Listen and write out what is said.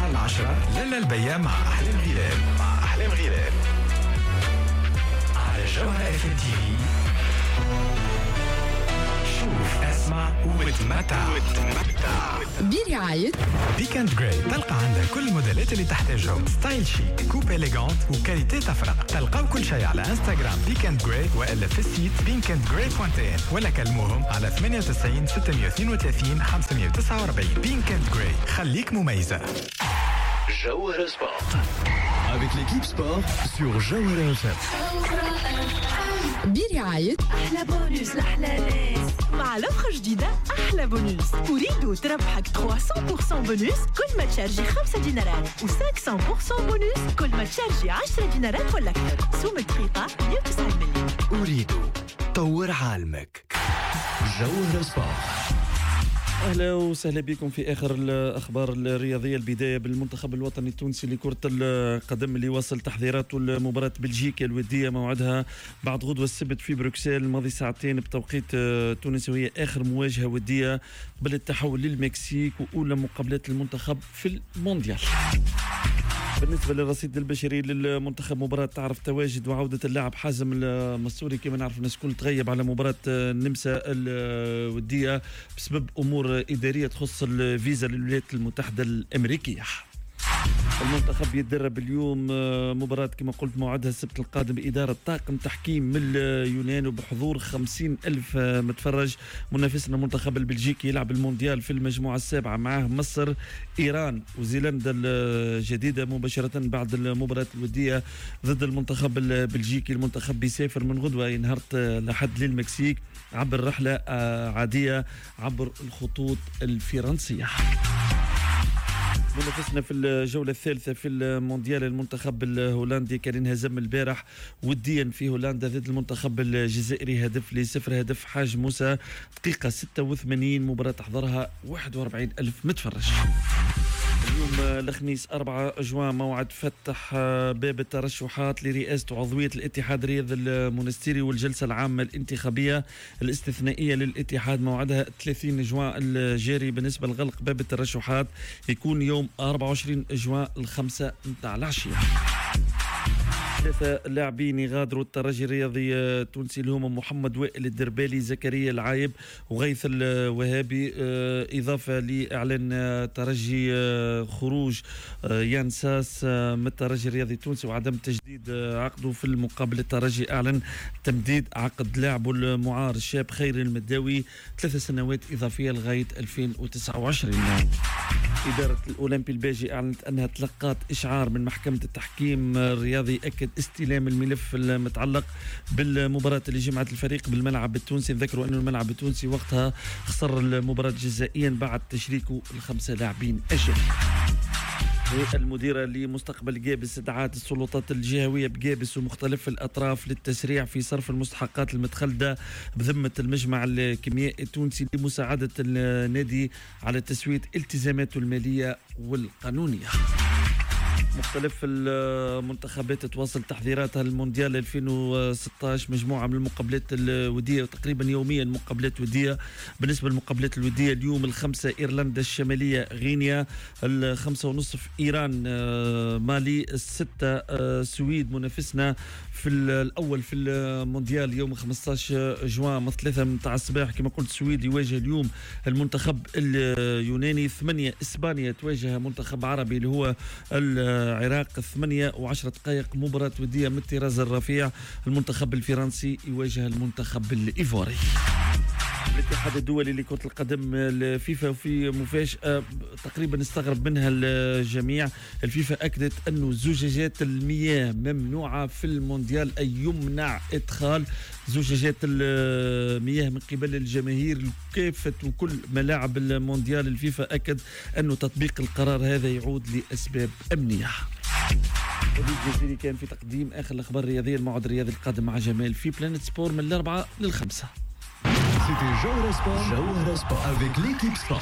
ل10 لالا البيا مع أحلام غلال على جوهرة FM TV. شوف اسمع وتمتع برعاية بيكند جراي. تلقى عندها كل الموديلات اللي تحتاجهم، ستايل شيك، كوب إليغانت وكاليتي تفرق. تلقاو كل شيء على انستغرام بيكند جراي وإلا في السيت beekandgray.in ولا كلموهم على 98 632 549. بيكند جراي، خليك مميزة. Jawahara Sport. Avec l'équipe sport sur Jawahara FM. برعاية أحلى بونus لأحلى ناس مع لفخة جديدة أحلى بونus. أريد تربحك 300% بونus كل ما تشارجي 5 دينارات و500% بونus كل ما تشارجي 10 دينارات ولا أكثر. سوم دقيقة 190 مليون. أريد طور عالمك. Jawahara Sport. أهلا وسهلا بكم في آخر الأخبار الرياضية. البداية بالمنتخب الوطني التونسي لكرة القدم اللي وصل تحضيرات المباراة بلجيكا الودية موعدها بعد غدوة السبت في بروكسل ماضي ساعتين بتوقيت تونس، وهي آخر مواجهة ودية قبل التحول للمكسيك وأولى مقابلات المنتخب في المونديال. بالنسبة للرصيد البشري للمنتخب، مباراة تعرف تواجد وعودة اللاعب حازم المسوري كما نعرف الناس كل تغيب على مباراة النمسا الودية بسبب أمور إدارية تخص الفيزا للولايات المتحدة الأمريكية. المنتخب يتدرب اليوم، مباراة كما قلت موعدها السبت القادم بإدارة طاقم تحكيم من اليونان وبحضور 50,000 متفرج. منافسنا المنتخب البلجيكي يلعب المونديال في المجموعة السابعة، معاه مصر، إيران وزيلندا الجديدة مباشرة بعد المباراة الودية ضد المنتخب البلجيكي. المنتخب بيسافر من غدوة نهار لحد للمكسيك عبر رحلة عادية عبر الخطوط الفرنسية. منافسنا في الجولة الثالثة في المونديال المنتخب الهولندي كان انهزم البارح وديا في هولندا ضد المنتخب الجزائري هدف هدف حاج موسى دقيقة 86. مباراة تحضرها 41,000 متفرج. اليوم الخميس 4 جوان موعد فتح باب الترشحات لرئاسة عضوية الاتحاد الرياضي المونستيري والجلسة العامة الانتخابية الاستثنائية للاتحاد موعدها 30 جوان الجاري. بالنسبة لغلق باب الترشحات يكون يوم 24 جوان 5 متاع العشية. 3 لاعبين يغادروا الترجي الرياضي التونسي اللي هم محمد وائل الدربالي، زكريا العايب وغيث الوهابي، إضافة لإعلان ترجي خروج يان ساس من الترجي الرياضي التونسي وعدم تجديد عقده في المقابل. الترجي أعلن تمديد عقد لاعبه المعار الشاب خير المداوي 3 سنوات إضافية لغاية 2029. إدارة الأولمبي الباجي أعلنت أنها تلقت إشعار من محكمة التحكيم الرياضي أكد استلام الملف المتعلق بالمباراة اللي جمعت الفريق بالملعب التونسي. ذكروا أن الملعب التونسي وقتها خسر المباراة جزائيا بعد تشريكه ال5 لاعبين أجانب. المديرة لمستقبل جابس استدعت السلطات الجهوية بجابس ومختلف الأطراف للتسريع في صرف المستحقات المتخلدة بذمة المجمع الكيميائي التونسي لمساعدة النادي على تسوية التزاماته المالية والقانونية. مختلف المنتخبات تواصل تحضيراتها المونديال 2016، مجموعة من المقابلات الودية تقريبا يوميا مقابلات ودية. بالنسبة للمقابلات الودية اليوم 5 إيرلندا الشمالية غينيا، 5:30 إيران مالي، 6 السويد منافسنا في الأول في المونديال يوم 15 جوان 3 متاع الصباح كما قلت السويد يواجه اليوم المنتخب اليوناني. 8 إسبانيا تواجه منتخب عربي اللي هو العراق. 8:10 مباراة ودية من الطراز الرفيع. المنتخب الفرنسي يواجه المنتخب الإيفوري. الاتحاد الدولي لكرة القدم الفيفا في مفاجأة تقريبا استغرب منها الجميع. الفيفا أكدت أنه زجاجات المياه ممنوعة في المونديال، أي يمنع إدخال زجاجات المياه من قبل الجماهير كافة وكل ملاعب المونديال. الفيفا أكد أنه تطبيق القرار هذا يعود لأسباب أمنية. وليد الجزيري كان في تقديم آخر الأخبار الرياضية. الموعد الرياضي القادم مع جمال في بلانت سبور من 4 ل5. C'était Jawahara Sport avec l'équipe sport.